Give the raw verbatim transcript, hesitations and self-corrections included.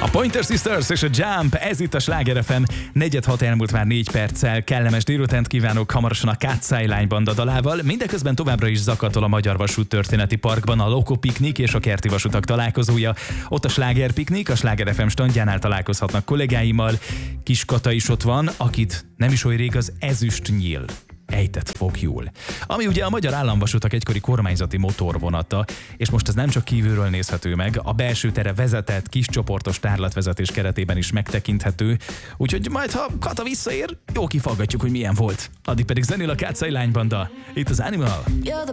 A Pointer Sisters és a Jump, ez itt a Sláger ef em. Negyed hat elmúlt már négy perccel. Kellemes délutánt kívánok hamarosan a Cat Sideline banda dalával. Mindeközben továbbra is zakatol a Magyar Vasút Történeti Parkban a Loko Piknik és a Kerti Vasutak találkozója. Ott a Sláger Piknik, a Sláger ef em standjánál találkozhatnak kollégáimmal. Kis Kata is ott van, akit nem is oly rég az Ezüst Nyíl ejtett fogjul. Ami ugye a Magyar Államvasutak egykori kormányzati motorvonata, és most ez nem csak kívülről nézhető meg, a belső tere vezetett, kis csoportos tárlatvezetés keretében is megtekinthető, úgyhogy majd ha Kata visszaér, jó kifaggatjuk, hogy milyen volt. Addig pedig zenél a Cat Sideline banda. Itt az Animal.